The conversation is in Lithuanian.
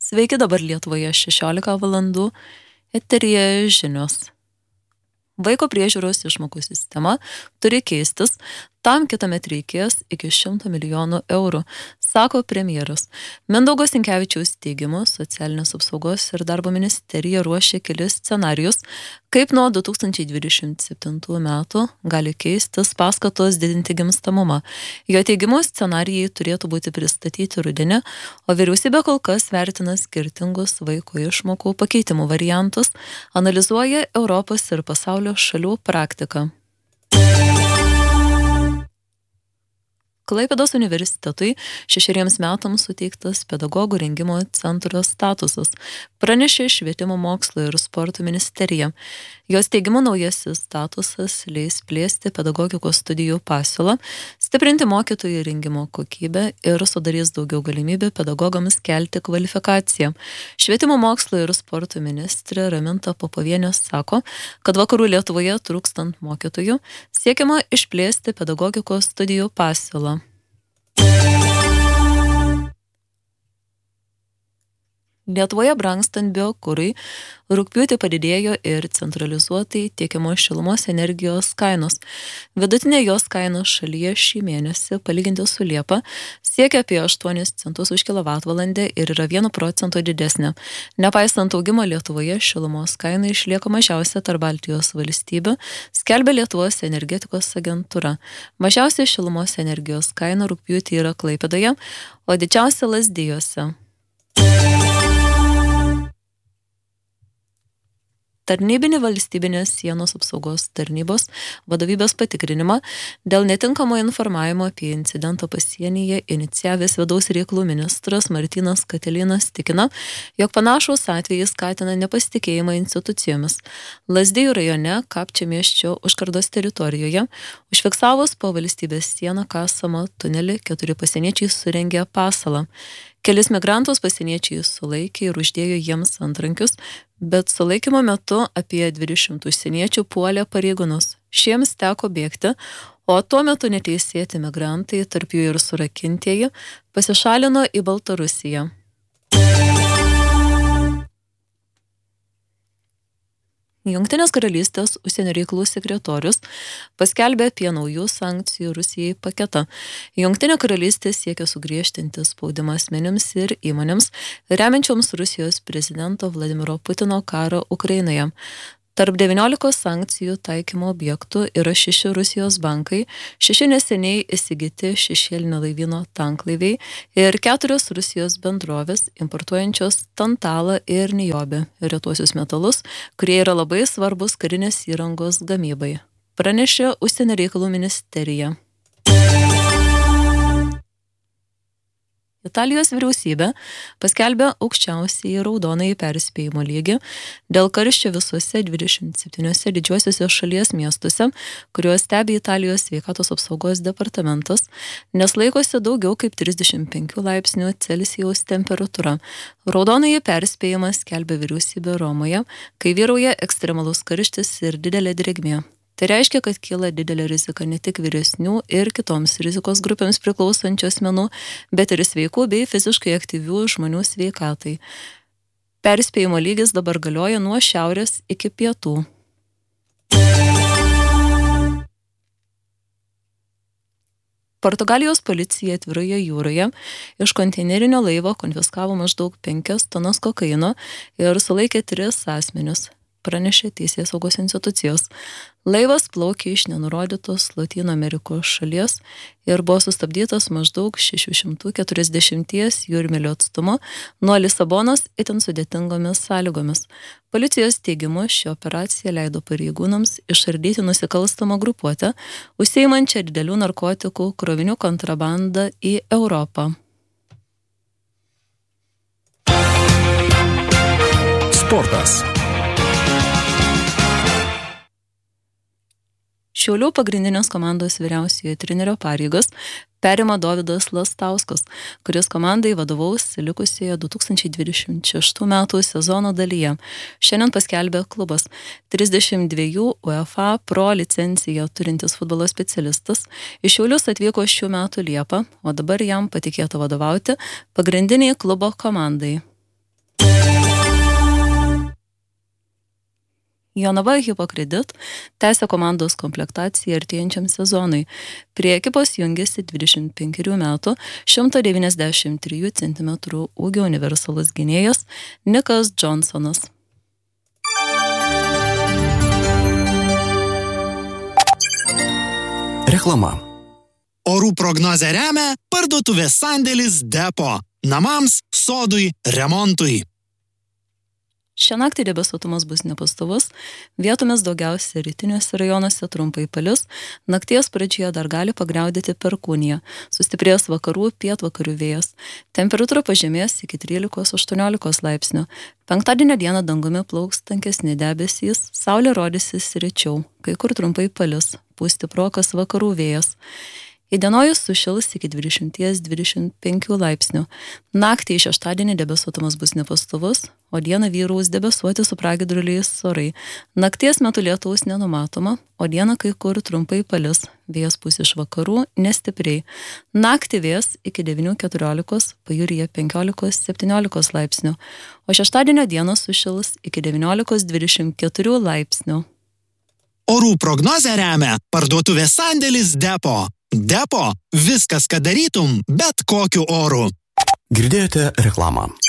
Sveiki, dabar Lietuvoje 16 valandų, eteryje žinios. Vaiko priežiūros išmokų sistema turi keistis, tam kitąmet reikės iki 100 milijonų eurų, sako premjeras. Mindaugo Sinkevičiaus teigimu, Socialinės apsaugos ir darbo ministerija ruošia kelis scenarijus, kaip nuo 2027 metų gali keistis paskatos didinti gimstamumą. Jo teigimu, scenarijai turėtų būti pristatyti rudenį, o vyriausybė kol kas vertina skirtingus vaiko išmokų pakeitimų variantus, analizuoja Europos ir pasaulio šalių praktiką. Klaipėdos universitetui 6 metams suteiktas pedagogų rengimo centro statusas, pranešė Švietimo mokslo ir sporto ministerija. Jos teigimu, naujasis statusas leis plėsti pedagogikos studijų pasiūlą, stiprinti mokytojų rengimo kokybę ir sudarys daugiau galimybių pedagogams kelti kvalifikaciją. Švietimo mokslo ir sporto ministrė Raminta Popovienė sako, kad vakarų Lietuvoje trūkstant mokytojų siekiama išplėsti pedagogikos studijų pasiūlą. Lietuvoje brangstant biokurui, rugpjūtį padidėjo ir centralizuotai tiekiamos šilumos energijos kainos. Vidutinė jos kaina šalyje šį mėnesį, palyginti su Liepa, siekia apie 8 centus už kilovatvalandę ir yra 1% didesnė. Nepaisant augimo Lietuvoje, šilumos kaina išlieka mažiausia tarp Baltijos valstybių, skelbia Lietuvos energetikos agentūra. Mažiausia šilumos energijos kaina rugpjūtį yra Klaipėdoje, o didžiausia Lazdijuose. Tarnybinį valstybinės sienos apsaugos tarnybos vadovybės patikrinimą dėl netinkamo informavimo apie incidentą pasienyje inicijavęs vidaus reikalų ministras Martynas Katilinas tikina, jog panašūs atvejai skatina nepasitikėjimą institucijomis. Lazdijų rajone, Kapčiamiesčio užkardos teritorijoje, užfiksavus po valstybės sieną kasamą tunelį, 4 pasieniečiai surengė pasalą. Kelis migrantus pasieniečiai sulaikė ir uždėjo jiems antrankius, bet sulaikymo metu apie 200 užsieniečių puolė pareigūnus. Šiems teko bėgti, o tuo metu neteisėti migrantai, tarp jų ir surakintieji, pasišalino į Baltarusiją. Jungtinės karalystės užsienio reikalų sekretorius paskelbė apie naujų sankcijų Rusijai paketą. Jungtinė karalystė siekia sugriežtinti spaudimą asmenims ir įmonėms, remiančioms Rusijos prezidento Vladimiro Putino karą Ukrainoje. Tarp 19 sankcijų taikymo objektų yra 6 Rusijos bankai, 6 neseniai įsigyti šešėlinio laivyno tanklaiviai ir 4 Rusijos bendrovės importuojančios tantalą ir niobį, retuosius metalus, kurie yra labai svarbus karinės įrangos gamybai, pranešė Užsienio reikalų ministerija. Italijos vyriausybė paskelbė aukščiausiai raudonąjį perspėjimo lygį dėl karščio visuose 27 didžiuosiuose šalies miestuose, kuriuos stebi Italijos sveikatos apsaugos departamentas, nes laikosi daugiau kaip 35 laipsnių Celsijaus temperatūra. Raudonąjį perspėjimą skelbė vyriausybė Romoje, kai vyrauja ekstremalus karštis ir didelė drėgmė. Tai reiškia, kad kyla didelė rizika ne tik vyresnių ir kitoms rizikos grupėms priklausančių asmenų, bet ir sveikų bei fiziškai aktyvių žmonių sveikatai. Perspėjimo lygis dabar galioja nuo šiaurės iki pietų. Portugalijos policija atviroje jūroje iš konteinerinio laivo konfiskavo maždaug 5 tonas kokaino ir sulaikė 3 asmenius, pranešė teisėsaugos institucijos. Laivas plaukė iš nenurodytos Lotynų Amerikos šalies ir buvo sustabdytas maždaug 640 jūrmylių atstumu nuo Lisabonos itin sudėtingomis sąlygomis. Policijos teigimu, ši operacija leido pareigūnams išardyti nusikalstamą grupuotę, užsiimančią didelių narkotikų krovinių kontrabandą į Europą. Sportas. Šiaulių pagrindinės komandos vyriausiojo trenerio pareigas perima Dovydas Lastauskas, kuris komandai vadovaus likusioje 2026 metų sezono dalyje. Šiandien paskelbė klubas. 32 UEFA Pro licenciją turintis futbolo specialistas iš Šiaulius atvyko šių metų Liepą, o dabar jam patikėta vadovauti pagrindiniai klubo komandai. Jonava Hipokredit tęsia komandos komplektaciją artėjančiam sezonui. Prie ekipos jungiasi 25 metų, 193 cm ūgio universalus gynėjas Nikas Johnsonas. Reklama. Orų prognozę remia parduotuvės sandėlis Depo. Namams, sodui, remontui. Šią naktį debesuotumas bus nepastovus, vietomis daugiausia rytiniuose rajonuose trumpai palis, nakties pradžioje dar gali pagriaudėti perkūnija, sustiprės vakarų pietvakarių vėjas, temperatūra pažemės iki 13-18 laipsnių, penktadienio dieną dangumi plauks tankesni debesys, saulė rodysis rečiau, kai kur trumpai palis, pūs stiprokas vakarų vėjas. Įdienojus sušils iki 20-25 laipsnių. Naktį į šeštadienį debesuotumas bus nepastovus, o dieną vyraus debesuoti su pragiedruliais orai. Nakties metu lietaus nenumatoma, o dieną kai kur trumpai palis. Vėjas pūs iš vakarų, nestipriai. Naktį vėjas iki 9-14, pajūryje 15-17 laipsnių, o šeštadienio dieną sušils iki 19-24 laipsnių. Orų prognozę remia parduotuvės sandėlis Depo. Depo – viskas, ką darytum, bet kokiu oru. Girdėjote reklamą.